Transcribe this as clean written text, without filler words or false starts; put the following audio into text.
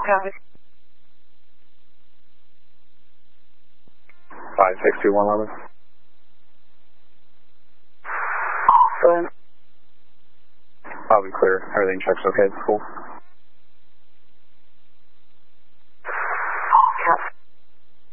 Copy. 562-111. Go ahead. I'll be clear. Everything checks okay at the school.